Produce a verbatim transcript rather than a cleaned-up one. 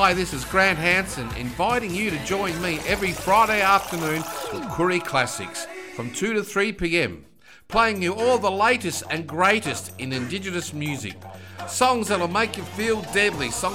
Hi, this is Grant Hansen, inviting you to join me every Friday afternoon for Koori Classics from two to three p.m, playing you all the latest and greatest in Indigenous music. Songs that'll make you feel deadly, songs